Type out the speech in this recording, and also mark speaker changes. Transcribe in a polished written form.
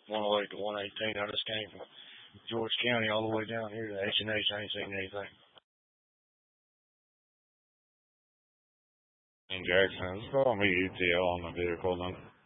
Speaker 1: 108 to 118. I just came from George County all the way down here to H&H. I ain't seen anything. In Jackson, it's called me ETL on the vehicle. Then.